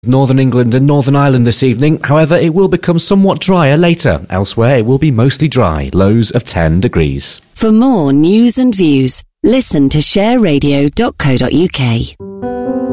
Northern England and Northern Ireland this evening. However, it will become somewhat drier later. Elsewhere, it will be mostly dry, lows of 10 degrees. For more news and views, listen to shareradio.co.uk.